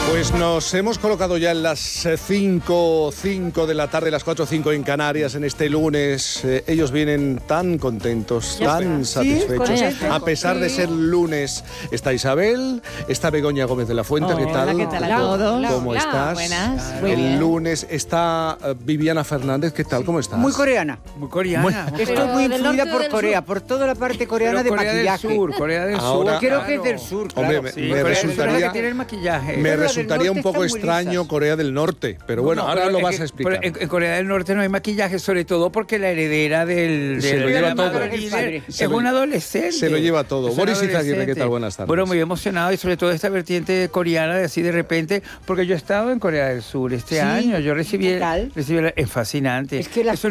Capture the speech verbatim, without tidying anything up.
Pues nos hemos colocado ya en las cinco, cinco de la tarde, las cuatro o cinco en Canarias, en este lunes. Eh, ellos vienen tan contentos, Ya tan está. satisfechos. Sí, a pesar de ser lunes, está Isabel, está Begoña Gómez de la Fuente. Hola, ¿qué tal? ¿qué tal a todos? ¿Cómo Hola, estás? buenas. Muy El bien. lunes está eh, Viviana Fernández. ¿Qué tal? ¿Cómo estás? Muy coreana. Muy coreana. Estoy Pero muy del influida norte por del Corea, sur. por toda la parte coreana Pero de Corea maquillaje. del Sur, Corea del Ahora- Sur. Creo claro. que es del sur, claro. Hombre, me- Sí, me Corea del Sur es la resultaría- que tiene el maquillaje. Me Pero la del resultaría un norte poco están muy extraño lisas. Corea del Norte, pero bueno, No, ahora pero lo es vas que- a explicar. pero en, en Corea del Norte no hay maquillaje, sobre todo porque la heredera del, Se del lo lleva del todo. amado líder Se es lo- un adolescente. se lo lleva todo. Es un Boris Izaguirre, ¿qué adolescente. tal? Buenas tardes. Bueno, muy emocionado y sobre todo esta vertiente coreana de así de repente, porque yo he estado en Corea del Sur este Sí. año. Yo recibí, ¿Qué tal? recibí la- es fascinante. Es que la Es